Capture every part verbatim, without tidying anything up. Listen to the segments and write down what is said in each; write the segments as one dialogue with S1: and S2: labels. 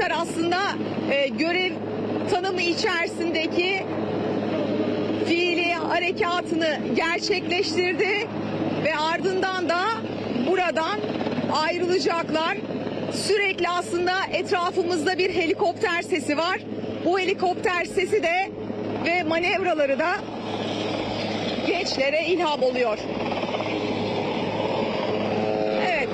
S1: helikopter aslında e, görev tanımı içerisindeki fiili harekatını gerçekleştirdi ve ardından da buradan ayrılacaklar. Sürekli aslında etrafımızda bir helikopter sesi var. Bu helikopter sesi de ve manevraları da gençlere ilham oluyor. Evet.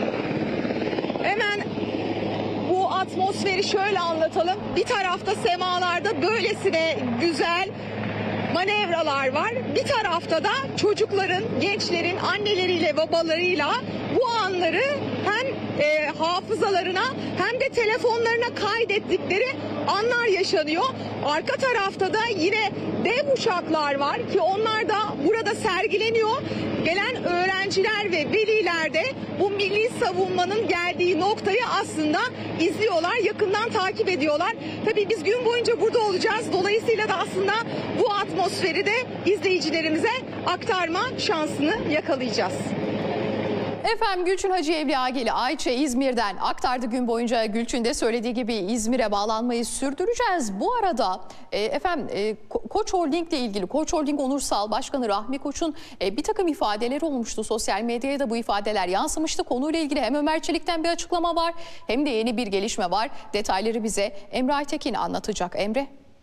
S1: Hemen bu atmosferi şöyle anlatalım. Bir tarafta semalarda böylesine güzel manevralar var. Bir tarafta da çocukların, gençlerin anneleriyle, babalarıyla bu anları hem e, hafızalarına hem de telefonlarına kaydettikleri anlar yaşanıyor. Arka tarafta da yine dev uçaklar var ki onlar da burada sergileniyor. Gelen öğrenciler ve veliler de bu milli savunmanın geldiği noktayı aslında izliyorlar, yakından takip ediyorlar. Tabii biz gün boyunca burada olacağız. Dolayısıyla da aslında bu atmosferi de izleyicilerimize aktarma şansını yakalayacağız.
S2: Efendim Gülçin Hacı Evliyagili Ayça İzmir'den aktardı gün boyunca. Gülçin de söylediği gibi İzmir'e bağlanmayı sürdüreceğiz. Bu arada e, efendim e, Koç Holding ile ilgili Koç Holding Onursal Başkanı Rahmi Koç'un e, bir takım ifadeleri olmuştu. Sosyal medyaya da bu ifadeler yansımıştı. Konuyla ilgili hem Ömer Çelik'ten bir açıklama var hem de yeni bir gelişme var. Detayları bize Emre Aytekin anlatacak. Emre.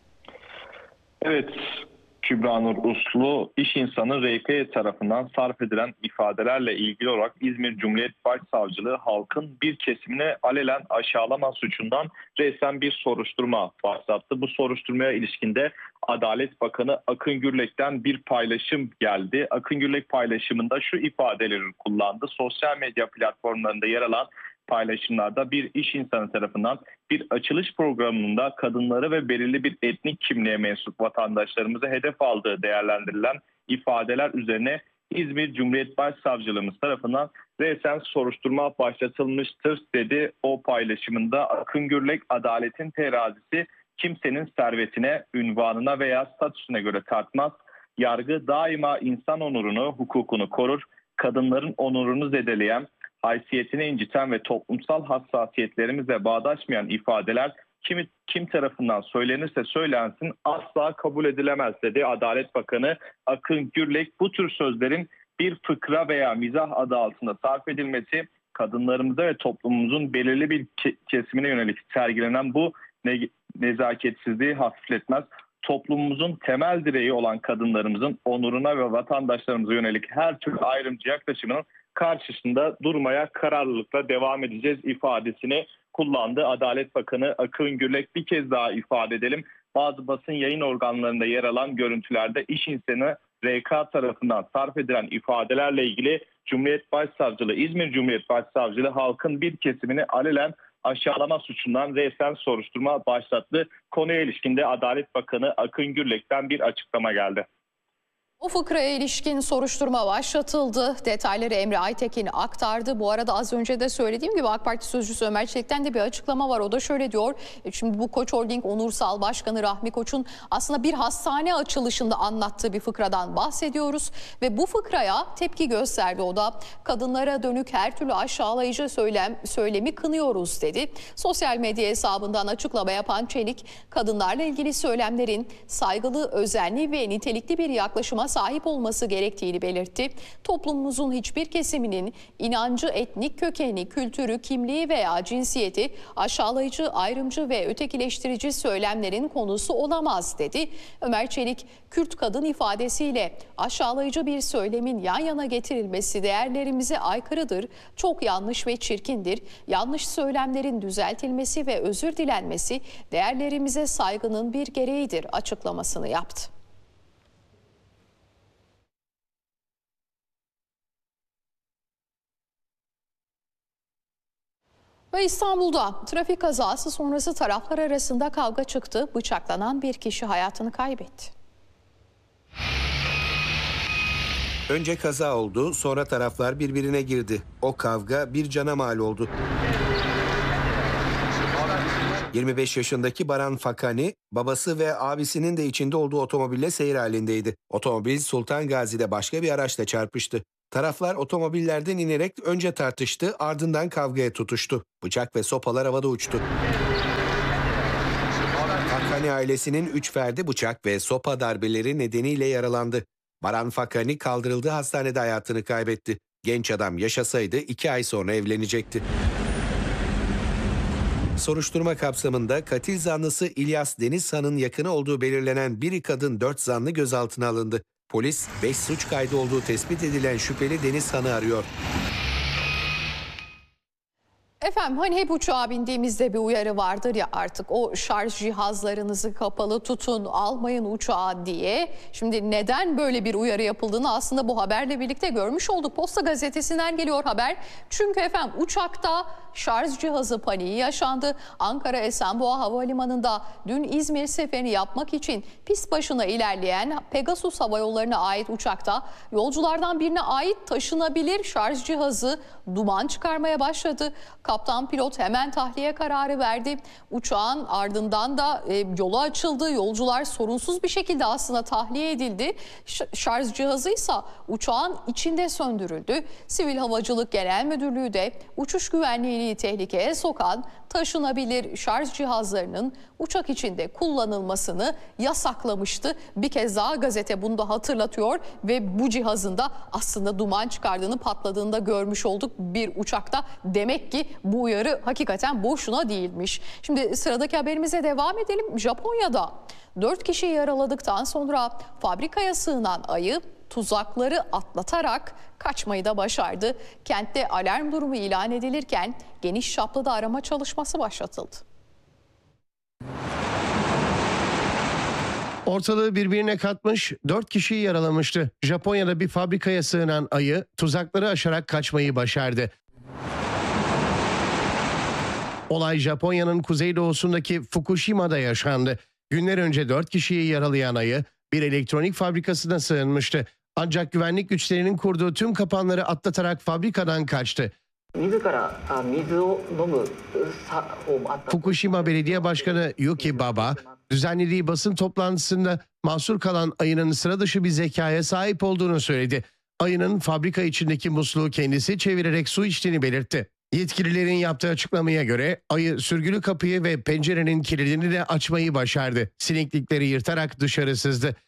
S3: Evet. Kübra Nur Uslu, iş insanı R K tarafından sarf edilen ifadelerle ilgili olarak İzmir Cumhuriyet Başsavcılığı halkın bir kesimine alelen aşağılama suçundan resmen bir soruşturma başlattı. Bu soruşturmaya ilişkinde Adalet Bakanı Akın Gürlek'ten bir paylaşım geldi. Akın Gürlek paylaşımında şu ifadeleri kullandı. Sosyal medya platformlarında yer alan paylaşımlarda bir iş insanı tarafından bir açılış programında kadınları ve belirli bir etnik kimliğe mensup vatandaşlarımızı hedef aldığı değerlendirilen ifadeler üzerine İzmir Cumhuriyet Başsavcılığımız tarafından resen soruşturma başlatılmıştır dedi. O paylaşımında Akın Gürlek, adaletin terazisi kimsenin servetine, ünvanına veya statüsüne göre tartmaz. Yargı daima insan onurunu, hukukunu korur. Kadınların onurunu zedeleyen, haysiyetini inciten ve toplumsal hassasiyetlerimizle bağdaşmayan ifadeler kimi, kim tarafından söylenirse söylensin asla kabul edilemez dedi Adalet Bakanı Akın Gürlek. Bu tür sözlerin bir fıkra veya mizah adı altında sarf edilmesi kadınlarımıza ve toplumumuzun belirli bir kesimine yönelik sergilenen bu ne, nezaketsizliği hafifletmez. Toplumumuzun temel direği olan kadınlarımızın onuruna ve vatandaşlarımıza yönelik her türlü ayrımcı yaklaşımının karşısında durmaya kararlılıkla devam edeceğiz ifadesini kullandı. Adalet Bakanı Akın Gürlek. Bir kez daha ifade edelim. Bazı basın yayın organlarında yer alan görüntülerde iş insanı R K tarafından sarf edilen ifadelerle ilgili Cumhuriyet Başsavcılığı, İzmir Cumhuriyet Başsavcılığı halkın bir kesimini alelen aşağılama suçundan resen soruşturma başlattı. Konuya ilişkinde Adalet Bakanı Akın Gürlek'ten bir açıklama geldi.
S2: O fıkraya ilişkin soruşturma başlatıldı. Detayları Emre Aytekin aktardı. Bu arada az önce de söylediğim gibi AK Parti sözcüsü Ömer Çelik'ten de bir açıklama var. O da şöyle diyor. Şimdi bu Koç Holding Onursal Başkanı Rahmi Koç'un aslında bir hastane açılışında anlattığı bir fıkradan bahsediyoruz. Ve bu fıkraya tepki gösterdi. O da kadınlara dönük her türlü aşağılayıcı söylem, söylemi kınıyoruz dedi. Sosyal medya hesabından açıklama yapan Çelik, kadınlarla ilgili söylemlerin saygılı, özenli ve nitelikli bir yaklaşıma sahip olması gerektiğini belirtti. Toplumumuzun hiçbir kesiminin inancı, etnik kökeni, kültürü, kimliği veya cinsiyeti aşağılayıcı, ayrımcı ve ötekileştirici söylemlerin konusu olamaz dedi. Ömer Çelik, Kürt kadın ifadesiyle aşağılayıcı bir söylemin yan yana getirilmesi değerlerimize aykırıdır, çok yanlış ve çirkindir. Yanlış söylemlerin düzeltilmesi ve özür dilenmesi değerlerimize saygının bir gereğidir açıklamasını yaptı. Ve İstanbul'da trafik kazası sonrası taraflar arasında kavga çıktı. Bıçaklanan bir kişi hayatını kaybetti.
S4: Önce kaza oldu, sonra taraflar birbirine girdi. O kavga bir cana mal oldu. yirmi beş yaşındaki Baran Fakani, babası ve abisinin de içinde olduğu otomobille seyir halindeydi. Otomobil Sultan Gazi'de başka bir araçla çarpıştı. Taraflar otomobillerden inerek önce tartıştı, ardından kavgaya tutuştu. Bıçak ve sopalar havada uçtu. Fakani ailesinin üç ferdi bıçak ve sopa darbeleri nedeniyle yaralandı. Baran Fakani kaldırıldığı hastanede hayatını kaybetti. Genç adam yaşasaydı iki ay sonra evlenecekti. Soruşturma kapsamında katil zanlısı İlyas Denizhan'ın yakını olduğu belirlenen biri kadın dört zanlı gözaltına alındı. Polis beş suç kaydı olduğu tespit edilen şüpheli Denizhan'ı arıyor.
S2: Efendim hani hep uçağa bindiğimizde bir uyarı vardır ya, artık o şarj cihazlarınızı kapalı tutun, almayın uçağa diye. Şimdi neden böyle bir uyarı yapıldığını aslında bu haberle birlikte görmüş olduk. Posta Gazetesi'nden geliyor haber. Çünkü efendim uçakta şarj cihazı paniği yaşandı. Ankara Esenboğa Havalimanı'nda dün İzmir seferini yapmak için pist başına ilerleyen Pegasus Hava Yolları'na ait uçakta yolculardan birine ait taşınabilir şarj cihazı duman çıkarmaya başladı. Kaptan pilot hemen tahliye kararı verdi. Uçağın ardından da e, yolu açıldı. Yolcular sorunsuz bir şekilde aslında tahliye edildi. Ş- şarj cihazı ise uçağın içinde söndürüldü. Sivil Havacılık Genel Müdürlüğü de uçuş güvenliğini tehlikeye sokan taşınabilir şarj cihazlarının uçak içinde kullanılmasını yasaklamıştı. Bir kez daha gazete bunu da hatırlatıyor ve bu cihazın da aslında duman çıkardığını, patladığını da görmüş olduk bir uçakta. Demek ki bu uyarı hakikaten boşuna değilmiş. Şimdi sıradaki haberimize devam edelim. Japonya'da dört kişiyi yaraladıktan sonra fabrikaya sığınan ayı tuzakları atlatarak kaçmayı da başardı. Kentte alarm durumu ilan edilirken geniş çaplı da arama çalışması başlatıldı.
S5: Ortalığı birbirine katmış, dört kişiyi yaralamıştı. Japonya'da bir fabrikaya sığınan ayı tuzakları aşarak kaçmayı başardı. Olay Japonya'nın kuzeydoğusundaki Fukushima'da yaşandı. Günler önce dört kişiyi yaralayan ayı bir elektronik fabrikasına sığınmıştı. Ancak güvenlik güçlerinin kurduğu tüm kapanları atlatarak fabrikadan kaçtı. Fukushima Belediye Başkanı Yuki Baba, düzenlediği basın toplantısında mahsur kalan ayının sıra dışı bir zekaya sahip olduğunu söyledi. Ayının fabrika içindeki musluğu kendisi çevirerek su içtiğini belirtti. Yetkililerin yaptığı açıklamaya göre ayı sürgülü kapıyı ve pencerenin kilidini de açmayı başardı. Sineklikleri yırtarak dışarı sızdı.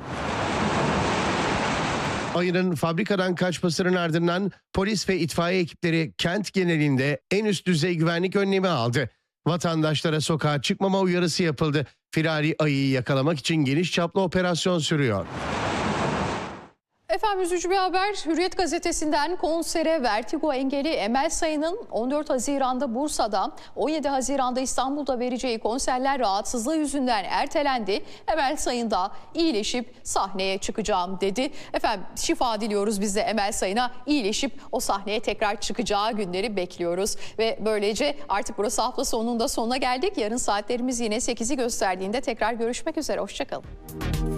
S5: Ayının fabrikadan kaçmasının ardından polis ve itfaiye ekipleri kent genelinde en üst düzey güvenlik önlemi aldı. Vatandaşlara sokağa çıkmama uyarısı yapıldı. Firari ayıyı yakalamak için geniş çaplı operasyon sürüyor.
S2: Efendim üzücü bir haber. Hürriyet gazetesinden konsere vertigo engeli Emel Sayın'ın on dört Haziran'da Bursa'da, on yedi Haziran'da İstanbul'da vereceği konserler rahatsızlığı yüzünden ertelendi. Emel Sayın da iyileşip sahneye çıkacağım dedi. Efendim şifa diliyoruz biz de Emel Sayın'a, iyileşip o sahneye tekrar çıkacağı günleri bekliyoruz. Ve böylece artık burası hafta sonunun da sonuna geldik. Yarın saatlerimiz yine sekizi gösterdiğinde tekrar görüşmek üzere. Hoşçakalın.